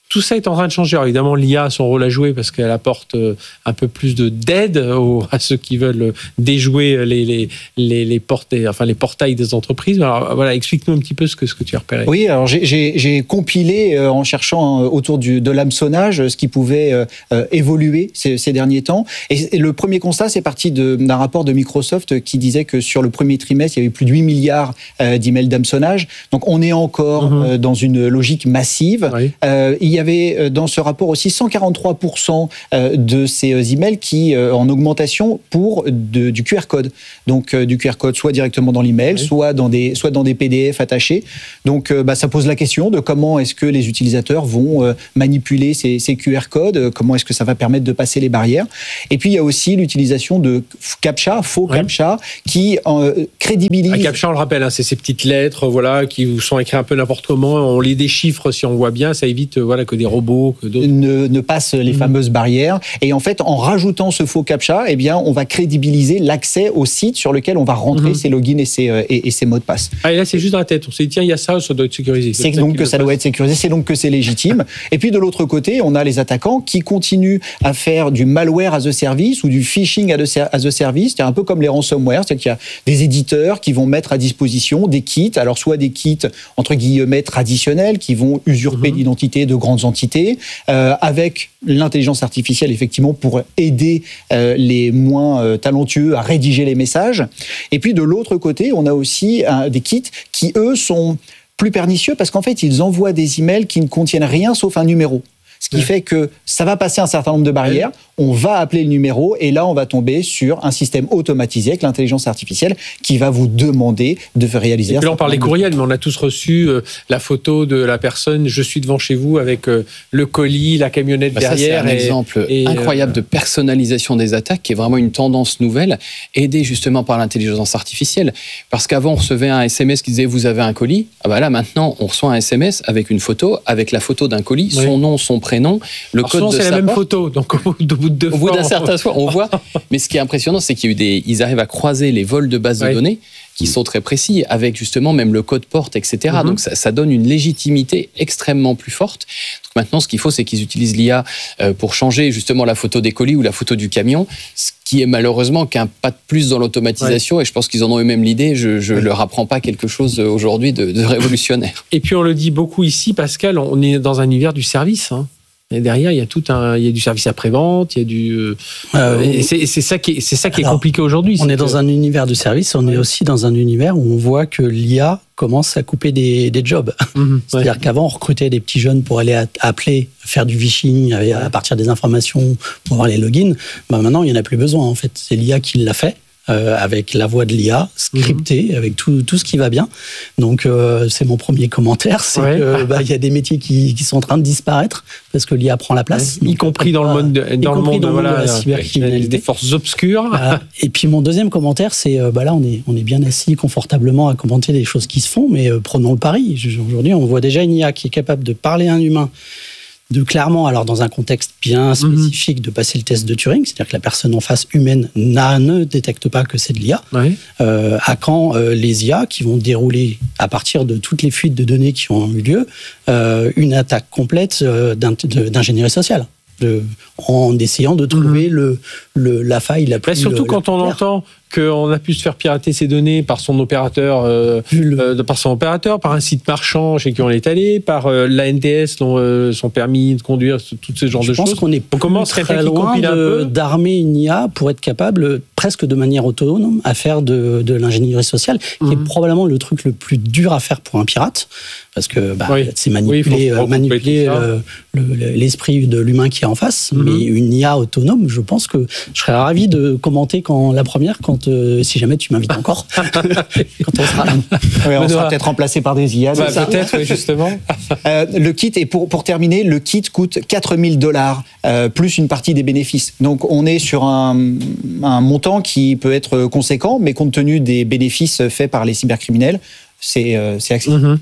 tout ça est en train de changer. Alors, évidemment, l'I A a son rôle à jouer parce qu'elle apporte un peu plus de d'aide aux, à ceux qui veulent déjouer les, les, les, les, portes, enfin, les portails des entreprises. Alors, voilà, explique-nous un petit peu ce que, ce que tu as repéré. Oui, alors j'ai, j'ai, j'ai compilé euh, en cherchant euh, autour du, de l'hameçonnage ce qui pouvait euh, euh, évoluer ces, ces derniers temps. Et, et le premier constat, c'est parti de, d'un rapport de Microsoft qui disait que sur le premier trimestre, il y avait plus de huit milliards euh, d'emails d'hameçonnage. Donc, on est encore mmh. euh, dans une logique massive. Oui. Euh, il y avait dans ce rapport aussi cent quarante-trois pour cent de ces emails qui euh, en augmentation pour de, du Q R code. Donc, euh, du Q R code soit directement dans l'email, oui. soit dans des, soit dans des P D F attachés. Donc, euh, bah, ça pose la question de comment est-ce que les utilisateurs vont euh, manipuler ces, ces Q R codes, comment est-ce que ça va permettre de passer les barrières. Et puis, il y a aussi l'utilisation de CAPTCHA, faux oui. CAPTCHA, qui euh, crédibilise... Un CAPTCHA, on le rappelle, hein, c'est ces petites lettres voilà, qui vous sont écrites un peu n'importe comment, on les déchiffre si on voit bien, ça évite voilà, que des robots, que d'autres... Ne, ne passent les mmh. fameuses barrières. Et en fait, en rajoutant ce faux CAPTCHA, eh bien, on va crédibiliser l'accès au site sur lequel on va rentrer mmh. ses logins et ses, et, et ses mots de passe. Ah, et là, c'est juste dans la tête. On s'est dit, tiens, il y a ça, ça doit être sécurisé. C'est, c'est donc que ça passe. doit être sécurisé, c'est donc que c'est légitime. Et puis, de l'autre côté, on a les attaquants qui continuent à faire du malware as a service ou du phishing as a service. C'est un peu comme les ransomware, c'est-à-dire qu'il y a des éditeurs qui vont mettre à disposition des kits, alors soit des kits, entre guillemets, traditionnels, qui vont usurper mmh. l'identité de grandes entités, euh, avec l'intelligence artificielle, effectivement, pour aider euh, les moins euh, talentueux à rédiger les messages. Et puis, de l'autre côté, on a aussi euh, des kits qui, eux, sont plus pernicieux parce qu'en fait, ils envoient des emails qui ne contiennent rien sauf un numéro. Ce qui ouais. fait que ça va passer un certain nombre de barrières, ouais. on va appeler le numéro et là, on va tomber sur un système automatisé avec l'intelligence artificielle qui va vous demander de réaliser... Et puis là, on parle des courriels, mais on a tous reçu euh, la photo de la personne, je suis devant chez vous avec euh, le colis, la camionnette bah derrière. Ça, c'est un et, exemple et, incroyable euh... de personnalisation des attaques qui est vraiment une tendance nouvelle, aidée justement par l'intelligence artificielle. Parce qu'avant, on recevait un S M S qui disait « vous avez un colis ». Ah bah là, maintenant, on reçoit un S M S avec une photo, avec la photo d'un colis, ouais. son nom, son prénom, le Alors code souvent, de c'est sa la même porte. photo, donc au bout de, bout de deux au fois, bout d'un certain soir, on voit. Mais ce qui est impressionnant, c'est qu'il y a eu des, ils arrivent à croiser les vols de bases ouais. de données qui sont très précis, avec justement même le code porte, et cetera. Mm-hmm. Donc ça, ça donne une légitimité extrêmement plus forte. Donc maintenant, ce qu'il faut, c'est qu'ils utilisent l'I A pour changer justement la photo des colis ou la photo du camion, ce qui est malheureusement qu'un pas de plus dans l'automatisation. Ouais. Et je pense qu'ils en ont eux-mêmes l'idée. Je ne ouais. leur apprends pas quelque chose aujourd'hui de, de révolutionnaire. Et puis on le dit beaucoup ici, Pascal, on est dans un univers du service. Hein. Et derrière, il y a tout un, il y a du service après-vente, il y a du, euh, euh, et c'est, c'est ça qui est, c'est ça qui Alors, est compliqué aujourd'hui. On est dans que... un univers de service, on ouais. est aussi dans un univers où on voit que l'I A commence à couper des, des jobs. Mmh, C'est-à-dire ouais. qu'avant, on recrutait des petits jeunes pour aller appeler, faire du phishing à partir des informations pour avoir les logins. Ben maintenant, il n'y en a plus besoin, en fait. C'est l'I A qui l'a fait. Euh, avec la voix de l'I A, scriptée, mmh. avec tout, tout ce qui va bien. Donc, euh, c'est mon premier commentaire, c'est ouais. qu'il bah, y a des métiers qui, qui sont en train de disparaître parce que l'I A prend la place. Ouais. Y compris dans le monde de, dans le monde, dans voilà, de la cybercriminalité. Des forces obscures. Voilà. Et puis, mon deuxième commentaire, c'est, euh, bah là, on est, on est bien assis confortablement à commenter les choses qui se font, mais euh, prenons le pari. Aujourd'hui, on voit déjà une I A qui est capable de parler à un humain, de clairement, alors dans un contexte bien spécifique, mmh. de passer le test de Turing, c'est-à-dire que la personne en face humaine n'a, ne détecte pas que c'est de l'I A, oui. euh, à quand euh, les I A qui vont dérouler, à partir de toutes les fuites de données qui ont eu lieu, euh, une attaque complète euh, d'ingénierie sociale. De, en essayant de trouver mmh. le, le, la faille la plus... Là, surtout le, quand on claire. entend qu'on a pu se faire pirater ses données par son opérateur, euh, le... euh, par son opérateur, par un site marchand chez qui on est allé, par euh, l'A N T S, dont, euh, son permis de conduire, tout ce genre Je de choses. Je pense qu'on est on commence très loin de, d'armer une I A pour être capable, presque de manière autonome, à faire de, de l'ingénierie sociale, qui mmh. est probablement le truc le plus dur à faire pour un pirate, parce que bah, oui. c'est manipuler, oui, faut, faut manipuler euh, le, l'esprit de l'humain qui est en face, mmh. mais une I A autonome, je pense que je serais ravi de commenter quand la première, quand euh, si jamais tu m'invites encore, quand on sera là. Oui, on sera peut-être remplacé par des I A. Bah, peut-être, oui, justement. euh, le kit, et pour, pour terminer, le kit coûte quatre mille dollars, euh, plus une partie des bénéfices. Donc on est sur un, un montant qui peut être conséquent, mais compte tenu des bénéfices faits par les cybercriminels, c'est, euh, c'est accessible. Mmh.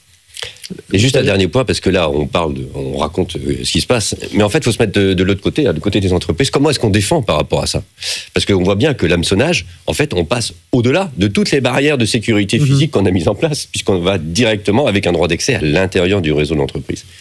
Et juste un dernier point, parce que là, on parle, de, on raconte ce qui se passe, mais en fait, il faut se mettre de, de l'autre côté, du côté des entreprises. Comment est-ce qu'on défend par rapport à ça ? Parce qu'on voit bien que l'hameçonnage, en fait, on passe au-delà de toutes les barrières de sécurité physique mmh. qu'on a mises en place, puisqu'on va directement avec un droit d'accès à l'intérieur du réseau de l'entreprise.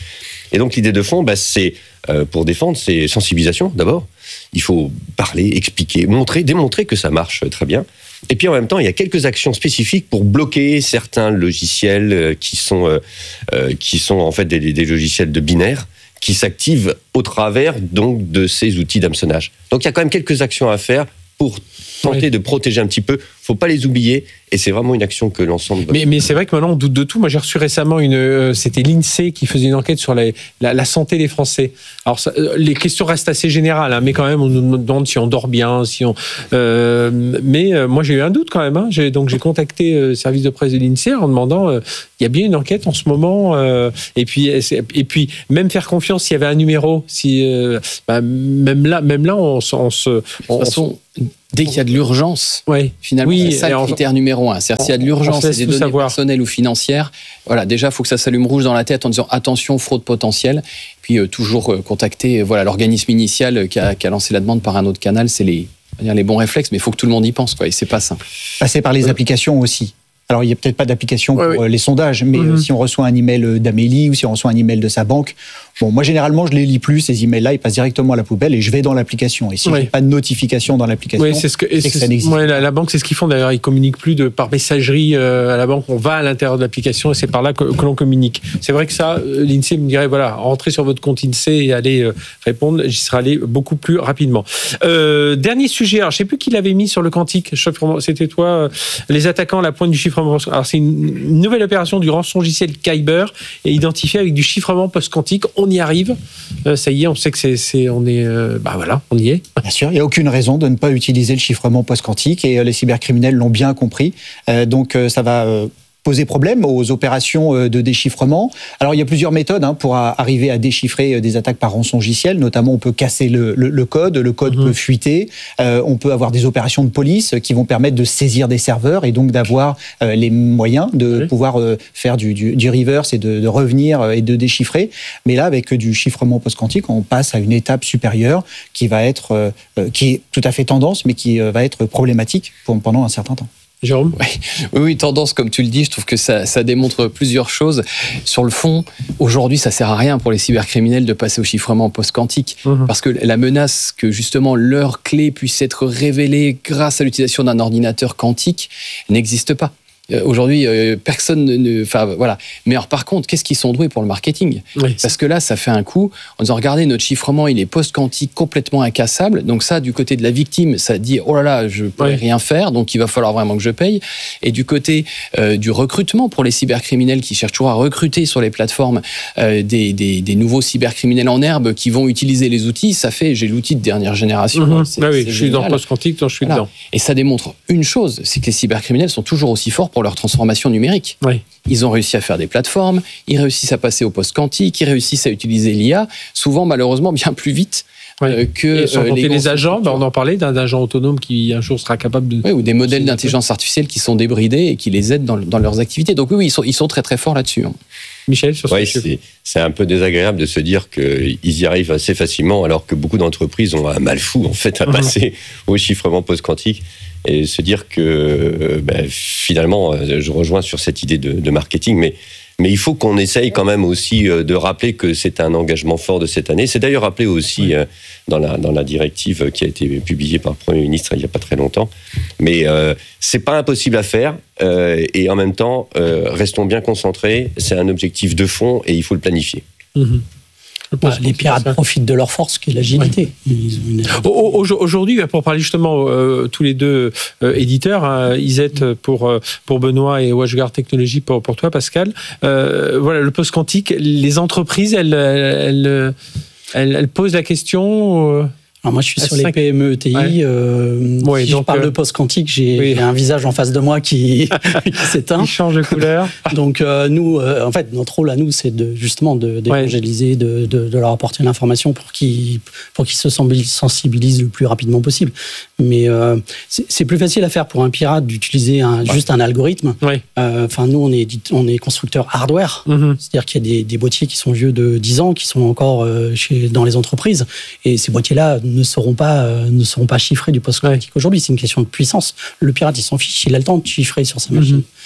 Et donc l'idée de fond, bah, c'est euh, pour défendre, c'est sensibilisation d'abord. Il faut parler, expliquer, montrer, démontrer que ça marche très bien. Et puis en même temps, il y a quelques actions spécifiques pour bloquer certains logiciels euh, qui sont euh, euh, qui sont en fait des, des logiciels de binaire qui s'activent au travers donc de ces outils d'hameçonnage. Donc il y a quand même quelques actions à faire pour tenter oui. de protéger un petit peu. Faut pas les oublier. Et c'est vraiment une action que l'ensemble... Mais, mais c'est vrai que maintenant, on doute de tout. Moi, j'ai reçu récemment une... Euh, c'était l'INSEE qui faisait une enquête sur la, la, la santé des Français. Alors, ça, les questions restent assez générales, hein, mais quand même, on nous demande si on dort bien, si on... Euh, mais euh, moi, j'ai eu un doute quand même. Hein. J'ai, donc, j'ai contacté le euh, service de presse de l'INSEE en demandant... Euh, il y a bien une enquête en ce moment. Euh, et, puis, et puis, même faire confiance s'il y avait un numéro. Si, euh, bah, même là, même là, on, on se... On, de toute façon, dès qu'il y a de l'urgence, ouais. finalement, oui, c'est ça le critère numéro un. C'est-à-dire s'il y a de l'urgence et des données savoir. personnelles ou financières, voilà, déjà, il faut que ça s'allume rouge dans la tête en disant attention, fraude potentielle. Puis euh, toujours euh, contacter euh, voilà, l'organisme initial qui a, qui a lancé la demande par un autre canal. C'est les, les bons réflexes, mais il faut que tout le monde y pense, quoi, et c'est pas simple. Passer par les euh, applications aussi. Alors, il n'y a peut-être pas d'application pour ouais, ouais. les sondages, mais mmh. si on reçoit un email d'Amélie ou si on reçoit un email de sa banque, bon, moi, généralement, je les lis plus, ces emails-là, ils passent directement à la poubelle et je vais dans l'application. Et si ouais. je n'ai pas de notification dans l'application, ouais, c'est, ce que, c'est, c'est que ça n'existe ouais, pas. La, la banque, c'est ce qu'ils font d'ailleurs, ils communiquent plus de, par messagerie euh, à la banque, on va à l'intérieur de l'application et c'est par là que, que l'on communique. C'est vrai que ça, l'INSEE me dirait, voilà, rentrez sur votre compte INSEE et allez euh, répondre, j'y serai allé beaucoup plus rapidement. Euh, dernier sujet, alors je ne sais plus qui l'avait mis sur le quantique, c'était toi, euh, les attaquants à la pointe du chiffrement. Alors c'est une Une nouvelle opération du rançongiciel Kyber est identifiée avec du chiffrement post-quantique. On y arrive. Euh, ça y est, on sait que c'est, c'est on est, euh, bah voilà, on y est. Bien sûr, il n'y a aucune raison de ne pas utiliser le chiffrement post-quantique et euh, les cybercriminels l'ont bien compris. Euh, donc euh, ça va euh, poser problème aux opérations de déchiffrement. Alors, il y a plusieurs méthodes hein, pour arriver à déchiffrer des attaques par rançongiciel. Notamment, on peut casser le, le, le code, le code mmh. peut fuiter. Euh, on peut avoir des opérations de police qui vont permettre de saisir des serveurs et donc d'avoir euh, les moyens de oui. pouvoir euh, faire du, du, du reverse et de, de revenir euh, et de déchiffrer. Mais là, avec du chiffrement post-quantique, on passe à une étape supérieure qui va être, euh, qui est tout à fait tendance, mais qui euh, va être problématique pour, pendant un certain temps. Jérôme ? Oui, oui, tendance, comme tu le dis, je trouve que ça, ça démontre plusieurs choses. Sur le fond, aujourd'hui, ça sert à rien pour les cybercriminels de passer au chiffrement post-quantique, mmh. parce que la menace que justement leur clé puisse être révélée grâce à l'utilisation d'un ordinateur quantique n'existe pas. Aujourd'hui, euh, personne ne... Enfin, voilà. Mais alors, par contre, qu'est-ce qu'ils sont doués pour le marketing ? Oui, parce que là, ça fait un coup en disant, regardez, notre chiffrement, il est post-quantique, complètement incassable. Donc ça, du côté de la victime, ça dit, oh là là, je ne pourrais oui. rien faire, donc il va falloir vraiment que je paye. Et du côté euh, du recrutement pour les cybercriminels qui cherchent toujours à recruter sur les plateformes euh, des, des, des nouveaux cybercriminels en herbe qui vont utiliser les outils, ça fait, j'ai l'outil de dernière génération. Mmh. C'est, ah oui, c'est je suis dans le post-quantique, donc je suis voilà. dedans. Et ça démontre une chose, c'est que les cybercriminels sont toujours aussi forts pour leur transformation numérique. Oui. Ils ont réussi à faire des plateformes, ils réussissent à passer au post-quantique, ils réussissent à utiliser l'I A, souvent malheureusement bien plus vite oui. euh, que et sans euh, compter les, les agents. Ben on en parlait d'un agent autonome qui un jour sera capable de... Oui, ou des modèles d'intelligence artificielle qui sont débridés et qui les aident dans, dans leurs activités. Donc oui, oui ils, sont, ils sont très très forts là-dessus. Hein. Michel, sur ce ouais, c'est, c'est un peu désagréable de se dire qu'ils y arrivent assez facilement alors que beaucoup d'entreprises ont un mal fou en fait à passer mmh. au chiffrement post-quantique. Et se dire que ben, finalement, je rejoins sur cette idée de, de marketing, mais, mais il faut qu'on essaye quand même aussi de rappeler que c'est un engagement fort de cette année. C'est d'ailleurs rappelé aussi oui. dans, la, dans la directive qui a été publiée par le Premier ministre il n'y a pas très longtemps. Mais euh, c'est pas impossible à faire euh, et en même temps, euh, restons bien concentrés. C'est un objectif de fond et il faut le planifier. Mmh. Bah, les pirates profitent de leur force, qui est l'agilité. Oui. Ils ont une... Aujourd'hui, pour parler justement euh, tous les deux euh, éditeurs, hein, Isette pour pour Benoît et WatchGuard Technologies pour pour toi, Pascal. Euh, voilà, le post-quantique, les entreprises, elles elles elles, elles posent la question. Euh... Alors moi, je suis sur les P M E, E T I. Ouais. Euh, ouais, si donc, je parle euh... de post-quantique, j'ai, oui. j'ai un visage en face de moi qui, qui s'éteint. Qui change de couleur. Donc euh, nous, euh, en fait, notre rôle à nous, c'est de justement de, d'évangéliser, ouais. de, de, de leur apporter l'information pour qu'ils, pour qu'ils se sensibilisent le plus rapidement possible. Mais euh, c'est, c'est plus facile à faire pour un pirate d'utiliser un, ouais. juste un algorithme. Enfin, ouais. euh, nous, on est, on est constructeur hardware. Mm-hmm. C'est-à-dire qu'il y a des, des boîtiers qui sont vieux de dix ans, qui sont encore euh, chez, dans les entreprises. Et ces boîtiers-là ne seront pas, euh, ne seront pas chiffrés du post-quantique ouais. aujourd'hui. C'est une question de puissance. Le pirate, il s'en fiche. Il a le temps de chiffrer sur sa machine.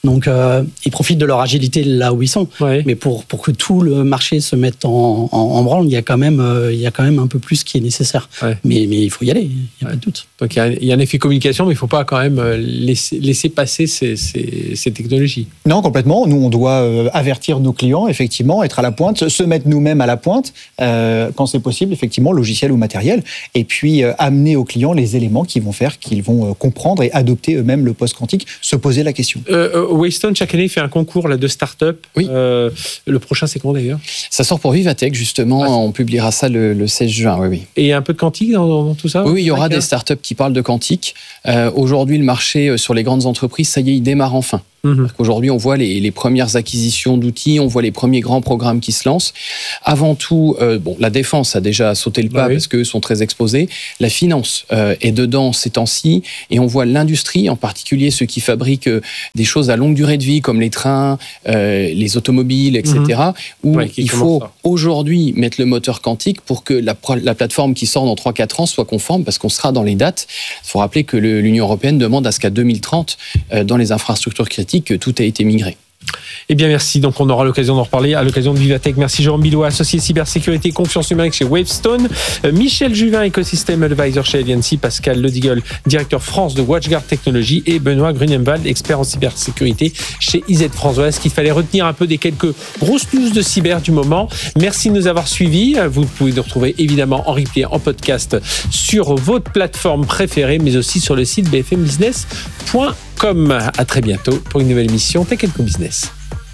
Donc, euh, ils profitent de leur agilité là où ils sont. Ouais. Mais pour, pour que tout le marché se mette en, en, en branle, il y a quand même, euh, il y a quand même un peu plus qui est nécessaire. Ouais. Mais, mais il faut y aller, il n'y a ouais. pas de doute. Donc, il y, a, il y a un effet communication, mais il ne faut pas quand même laisser, laisser passer ces, ces, ces technologies. Non, complètement. Nous, on doit euh, avertir nos clients, effectivement, être à la pointe, se mettre nous-mêmes à la pointe, euh, quand c'est possible, effectivement, logiciel ou matériel, et puis euh, amener aux clients les éléments qui vont faire qu'ils vont euh, comprendre et adopter eux-mêmes le post-quantique, se poser la question. Euh, Wavestone, chaque année, fait un concours là, de start-up. Oui. Euh, le prochain, c'est quand d'ailleurs ? Ça sort pour Vivatech, justement. Ah, on publiera ça le, le seize juin. Oui, oui. Et il y a un peu de quantique dans, dans tout ça ? Oui, oui, il y aura des start-up qui parlent de quantique. Euh, aujourd'hui, le marché sur les grandes entreprises, ça y est, il démarre enfin. Mmh. Aujourd'hui, on voit les, les premières acquisitions d'outils, on voit les premiers grands programmes qui se lancent. Avant tout, euh, bon, la défense a déjà sauté le pas bah oui. parce qu'eux sont très exposés. La finance euh, est dedans ces temps-ci, et on voit l'industrie, en particulier ceux qui fabriquent euh, des choses à longue durée de vie, comme les trains, euh, les automobiles, et cetera, mmh. où ouais, il faut ça. aujourd'hui mettre le moteur quantique pour que la, la plateforme qui sort dans trois à quatre ans soit conforme, parce qu'on sera dans les dates. Il faut rappeler que le, l'Union européenne demande à ce qu'à deux mille trente, euh, dans les infrastructures critiques, que tout a été migré. Eh bien, merci. Donc, on aura l'occasion d'en reparler à l'occasion de Vivatech. Merci Jérôme Billois, associé cybersécurité et confiance numérique chez Wavestone. Euh, Michel Juvin, Ecosystem Advisor chez Aviancy. Pascal Ledigal, directeur France de WatchGuard Technologies. Et Benoît Grunenwald, expert en cybersécurité chez I Z France. Voilà ce qu'il fallait retenir un peu des quelques grosses news de cyber du moment. Merci de nous avoir suivis. Vous pouvez nous retrouver évidemment en replay, en podcast sur votre plateforme préférée, mais aussi sur le site b f m business point com. À très bientôt pour une nouvelle émission Tech and Co Business.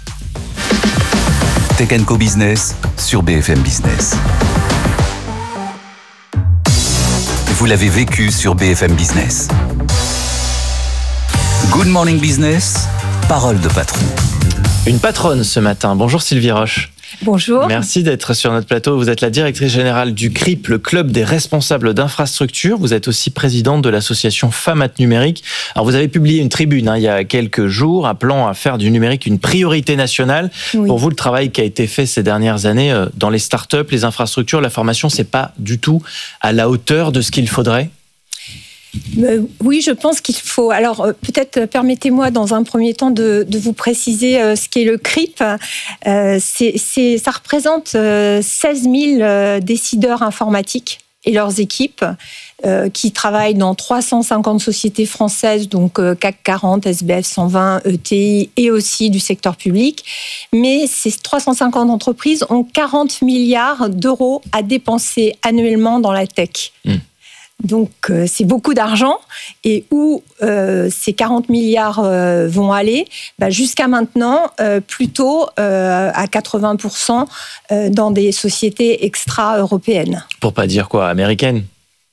Tech and Co Business sur B F M Business. Vous l'avez vécu sur B F M Business. Good Morning Business, parole de patron. Une patronne ce matin. Bonjour Sylvie Roche. Bonjour. Merci d'être sur notre plateau. Vous êtes la directrice générale du C R I P, le club des responsables d'infrastructures. Vous êtes aussi présidente de l'association Femmes at Numérique. Alors vous avez publié une tribune hein, il y a quelques jours appelant à faire du numérique une priorité nationale. Oui. Pour vous, le travail qui a été fait ces dernières années euh, dans les startups, les infrastructures, la formation, c'est pas du tout à la hauteur de ce qu'il faudrait ? Euh, oui, je pense qu'il faut. Alors, euh, peut-être euh, permettez-moi dans un premier temps de, de vous préciser euh, ce qu'est le C R I P. Euh, c'est, c'est, ça représente euh, seize mille euh, décideurs informatiques et leurs équipes euh, qui travaillent dans trois cent cinquante sociétés françaises, donc euh, C A C quarante, S B F cent vingt, E T I et aussi du secteur public. Mais ces trois cent cinquante entreprises ont quarante milliards d'euros à dépenser annuellement dans la tech. Mmh. Donc, euh, c'est beaucoup d'argent. Et où euh, ces quarante milliards euh, vont aller ? Bah, jusqu'à maintenant, euh, plutôt euh, à quatre-vingts pour cent euh, dans des sociétés extra-européennes. Pour pas dire quoi, américaines ?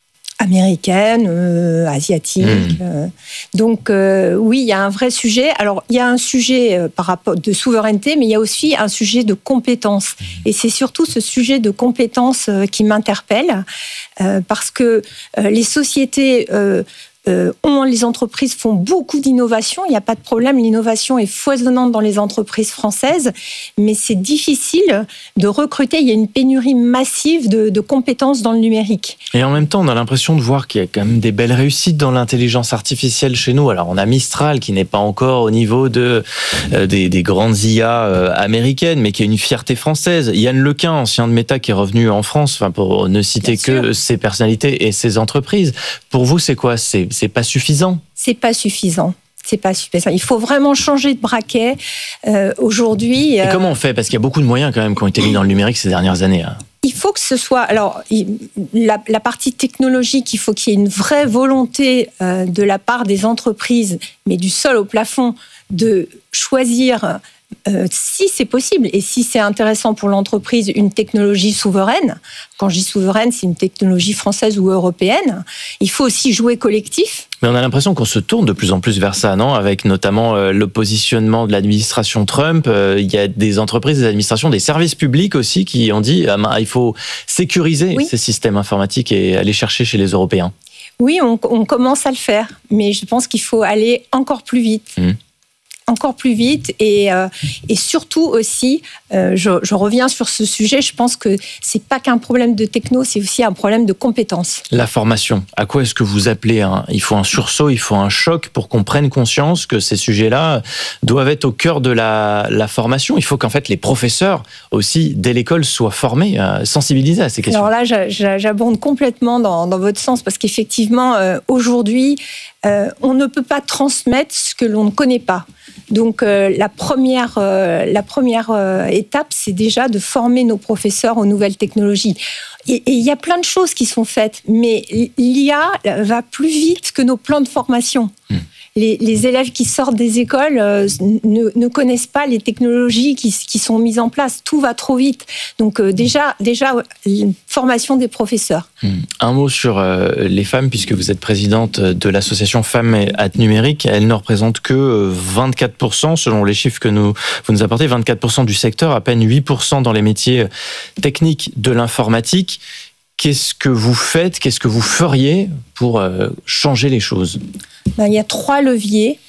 Américaine, euh, asiatique. Mmh. Euh, donc euh, oui, il y a un vrai sujet. Alors il y a un sujet euh, par rapport de souveraineté, mais il y a aussi un sujet de compétences. Mmh. Et c'est surtout ce sujet de compétences euh, qui m'interpelle, euh, parce que euh, les sociétés euh, Euh, ont, les entreprises font beaucoup d'innovation, il n'y a pas de problème, l'innovation est foisonnante dans les entreprises françaises, mais c'est difficile de recruter, il y a une pénurie massive de, de compétences dans le numérique. Et en même temps, on a l'impression de voir qu'il y a quand même des belles réussites dans l'intelligence artificielle chez nous. Alors on a Mistral qui n'est pas encore au niveau de, euh, des, des grandes I A euh, américaines, mais qui a une fierté française. Yann Lequin, ancien de Meta, qui est revenu en France, enfin, pour ne citer Bien que sûr. Ses personnalités et ses entreprises. Pour vous, c'est quoi ? C'est C'est pas suffisant. C'est pas suffisant. C'est pas suffisant. Il faut vraiment changer de braquet. Euh, aujourd'hui. Et euh... comment on fait ? Parce qu'il y a beaucoup de moyens quand même qui ont été mis dans le numérique ces dernières années. Hein. Il faut que ce soit. Alors, la, la partie technologique, il faut qu'il y ait une vraie volonté euh, de la part des entreprises, mais du sol au plafond, de choisir. Euh, si c'est possible et si c'est intéressant pour l'entreprise, une technologie souveraine. Quand je dis souveraine, c'est une technologie française ou européenne. Il faut aussi jouer collectif. Mais on a l'impression qu'on se tourne de plus en plus vers ça, non ? Avec notamment euh, le positionnement de l'administration Trump. Euh, il y a des entreprises, des administrations, des services publics aussi qui ont dit ah, ben, il faut sécuriser oui. ces systèmes informatiques et aller chercher chez les Européens. Oui, on, on commence à le faire, mais je pense qu'il faut aller encore plus vite. Mmh. encore plus vite et, euh, et surtout aussi, euh, je, je reviens sur ce sujet, je pense que c'est pas qu'un problème de techno, c'est aussi un problème de compétences. La formation, à quoi est-ce que vous appelez un, il faut un sursaut, il faut un choc pour qu'on prenne conscience que ces sujets-là doivent être au cœur de la, la formation. Il faut qu'en fait les professeurs aussi, dès l'école, soient formés, sensibilisés à ces questions. Alors là, j'abonde complètement dans, dans votre sens, parce qu'effectivement, euh, aujourd'hui, euh, on ne peut pas transmettre ce que l'on ne connaît pas. Donc euh, la première, euh, la première euh, étape, c'est déjà de former nos professeurs aux nouvelles technologies. Et il y a plein de choses qui sont faites, mais l'I A va plus vite que nos plans de formation. Mmh. Les, les élèves qui sortent des écoles euh, ne, ne connaissent pas les technologies qui, qui sont mises en place. Tout va trop vite. Donc euh, déjà, déjà, formation des professeurs. Un mot sur euh, les femmes, puisque vous êtes présidente de l'association Femmes at Numérique. Elles ne représentent que vingt-quatre pour cent, selon les chiffres que nous, vous nous apportez, vingt-quatre pour cent du secteur, à peine huit pour cent dans les métiers techniques de l'informatique. Qu'est-ce que vous faites, qu'est-ce que vous feriez pour euh, changer les choses ? Ben, il y a trois leviers.